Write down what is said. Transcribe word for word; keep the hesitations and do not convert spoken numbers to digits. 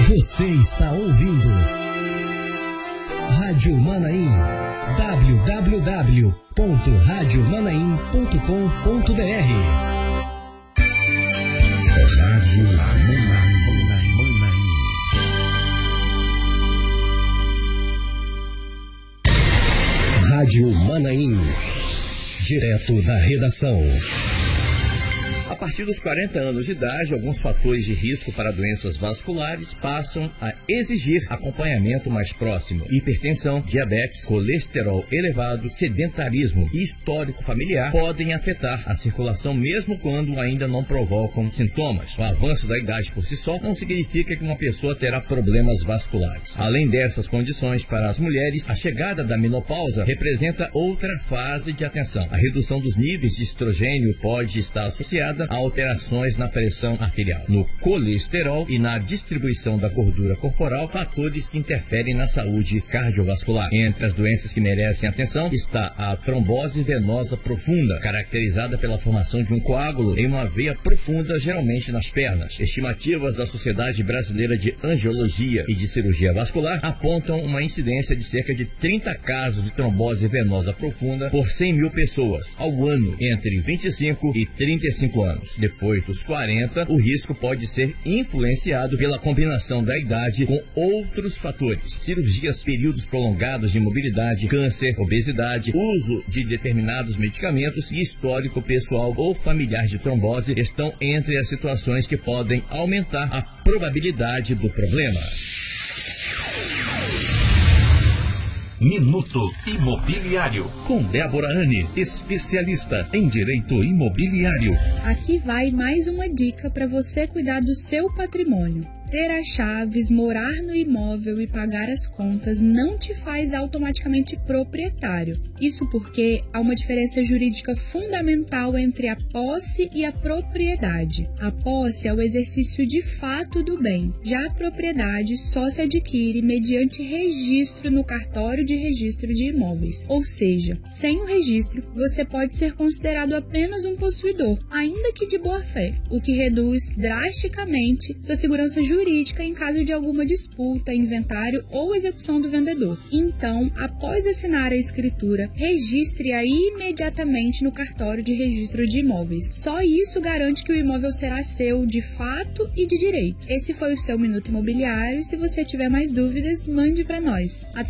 Você está ouvindo Rádio Manaim, w w w ponto rádio manaim ponto com ponto b r. Rádio Manaim, Manaim. Rádio Manaim, direto da redação. A partir dos quarenta anos de idade, alguns fatores de risco para doenças vasculares passam a exigir acompanhamento mais próximo. Hipertensão, diabetes, colesterol elevado, sedentarismo e histórico familiar podem afetar a circulação mesmo quando ainda não provocam sintomas. O avanço da idade por si só não significa que uma pessoa terá problemas vasculares. Além dessas condições, para as mulheres, a chegada da menopausa representa outra fase de atenção. A redução dos níveis de estrogênio pode estar associada a alterações na pressão arterial, no colesterol e na distribuição da gordura corporal, fatores que interferem na saúde cardiovascular. Entre as doenças que merecem atenção está a trombose venosa profunda, caracterizada pela formação de um coágulo em uma veia profunda, geralmente nas pernas. Estimativas da Sociedade Brasileira de Angiologia e de Cirurgia Vascular apontam uma incidência de cerca de trinta casos de trombose venosa profunda por cem mil pessoas ao ano, entre vinte e cinco e trinta e cinco anos. Depois dos quarenta, o risco pode ser influenciado pela combinação da idade com outros fatores. Cirurgias, períodos prolongados de imobilidade, câncer, obesidade, uso de determinados medicamentos e histórico pessoal ou familiar de trombose estão entre as situações que podem aumentar a probabilidade do problema. Minuto Imobiliário, com Débora Anne, especialista em direito imobiliário. Aqui vai mais uma dica para você cuidar do seu patrimônio. Ter as chaves, morar no imóvel e pagar as contas não te faz automaticamente proprietário. Isso porque há uma diferença jurídica fundamental entre a posse e a propriedade. A posse é o exercício de fato do bem. Já a propriedade só se adquire mediante registro no cartório de registro de imóveis. Ou seja, sem o registro, você pode ser considerado apenas um possuidor, ainda que de boa fé, o que reduz drasticamente sua segurança jurídica jurídica em caso de alguma disputa, inventário ou execução do vendedor. Então, após assinar a escritura, registre-a imediatamente no cartório de registro de imóveis. Só isso garante que o imóvel será seu de fato e de direito. Esse foi o seu Minuto Imobiliário. Se você tiver mais dúvidas, mande para nós. Até